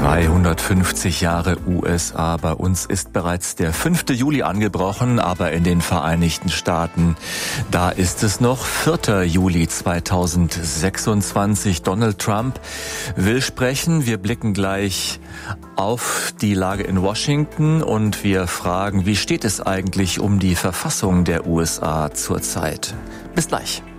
350 Jahre USA. Bei uns ist bereits der 5. Juli angebrochen, aber in den Vereinigten Staaten, da ist es noch 4. Juli 2026. Donald Trump will sprechen. Wir blicken gleich auf die Lage in Washington und wir fragen, wie steht es eigentlich um die Verfassung der USA zurzeit? Bis gleich.